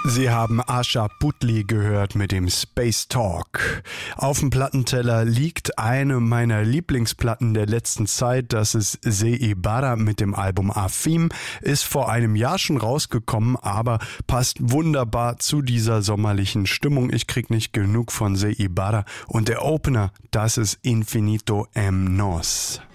Sie haben Asha Puthli gehört mit dem Space Talk. Auf dem Plattenteller liegt eine meiner Lieblingsplatten der letzten Zeit. Das ist Zé Ibarra mit dem Album Afim. Ist vor einem Jahr schon rausgekommen, aber passt wunderbar zu dieser sommerlichen Stimmung. Ich krieg nicht genug von Zé Ibarra. Und der Opener, das ist Infinito M. Nos.